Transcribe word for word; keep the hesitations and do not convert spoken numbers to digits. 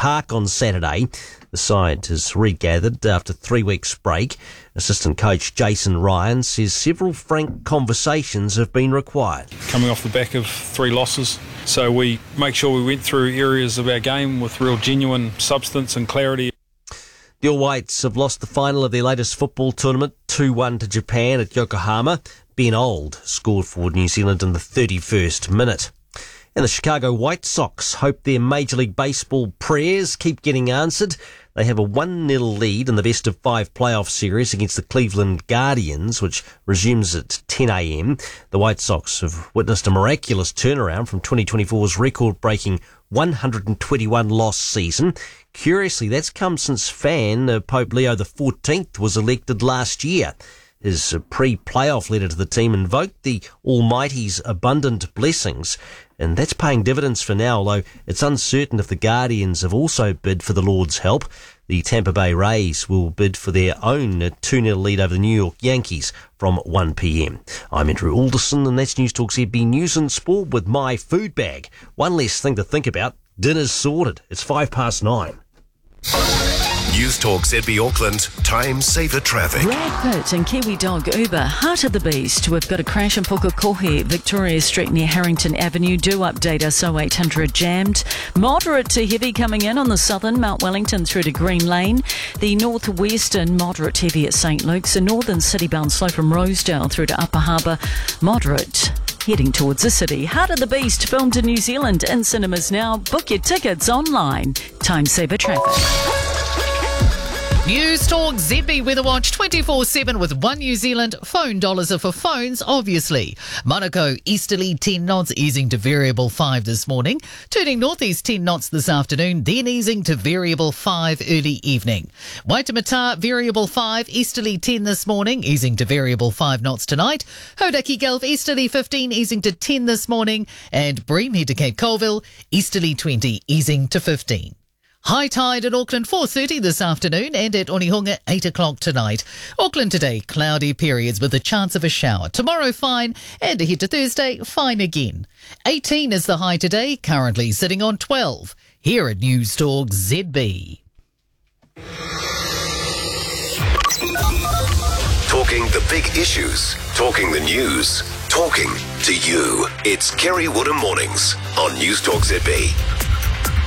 Park on Saturday. The side has regathered after three weeks' break. Assistant coach Jason Ryan says several frank conversations have been required. Coming off the back of three losses, so we make sure we went through areas of our game with real genuine substance and clarity. The All Whites have lost the final of their latest football tournament two one to Japan at Yokohama. Ben Old scored for New Zealand in the thirty-first minute. And the Chicago White Sox hope their Major League Baseball prayers keep getting answered. They have a one nil lead in the best of five playoff series against the Cleveland Guardians, which resumes at ten a.m. The White Sox have witnessed a miraculous turnaround from twenty twenty-four's record-breaking one hundred twenty-one loss season. Curiously, that's come since fan uh, Pope Leo the fourteenth was elected last year. His uh, pre-playoff letter to the team invoked the Almighty's abundant blessings, and that's paying dividends for now, although it's uncertain if the Guardians have also bid for the Lord's help. The Tampa Bay Rays will bid for their own two nil lead over the New York Yankees from one p.m. I'm Andrew Alderson, and that's News Talk Z B News and Sport with My Food Bag. One less thing to think about. Dinner's sorted. It's five past nine. News Talk Z B Auckland, time saver traffic. Brad Pitt and Kiwi Dog Uber, Heart of the Beast. We've got a crash in Pukekohe, Victoria Street near Harrington Avenue. Do update us, oh eight hundred jammed. Moderate to heavy coming in on the southern, Mount Wellington through to Green Lane. The northwestern, moderate heavy at St Luke's. The northern city-bound slow from Rosedale through to Upper Harbour, moderate heading towards the city. Heart of the Beast, filmed in New Zealand, in cinemas now. Book your tickets online. Time saver traffic. News Talk Z B Weather Watch twenty-four seven with One New Zealand. Phone dollars are for phones, obviously. Monaco, easterly ten knots, easing to variable five this morning. Turning northeast ten knots this afternoon, then easing to variable five early evening. Waitemata, variable five, easterly ten this morning, easing to variable five knots tonight. Hodaki Gulf, easterly fifteen, easing to ten this morning. And Bream, head to Cape Colville, easterly twenty, easing to fifteen. High tide at Auckland four thirty this afternoon and at Onehunga eight o'clock tonight. Auckland today, cloudy periods with a chance of a shower. Tomorrow fine, and ahead to Thursday, fine again. eighteen is the high today, currently sitting on twelve. Here at News Talk Z B. Talking the big issues, talking the news, talking to you. It's Kerry Woodham Mornings on News Talk Z B.